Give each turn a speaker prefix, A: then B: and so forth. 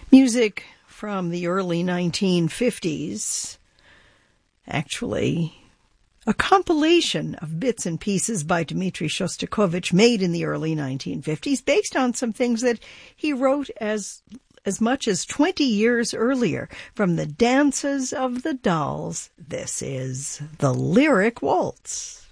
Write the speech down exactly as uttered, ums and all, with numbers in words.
A: Music from the early nineteen fifties, actually a compilation of bits and pieces by Dmitri Shostakovich made in the early nineteen fifties based on some things that he wrote as as much as twenty years earlier. From the Dances of the Dolls, this is the Lyric Waltz.